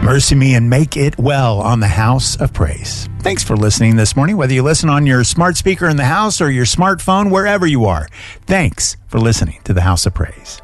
mercy me and make it well on the House of Praise. Thanks for listening this morning, whether you listen on your smart speaker in the house or your smartphone, wherever you are. Thanks for listening to the House of Praise.